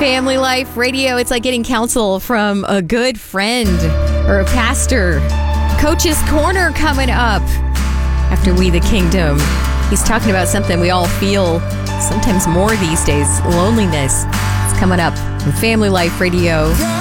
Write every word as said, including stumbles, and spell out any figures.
Family Life Radio. It's like getting counsel from a good friend or a pastor. Coach's Corner coming up after We the Kingdom. He's talking about something we all feel sometimes more these days, loneliness. It's coming up on Family Life Radio.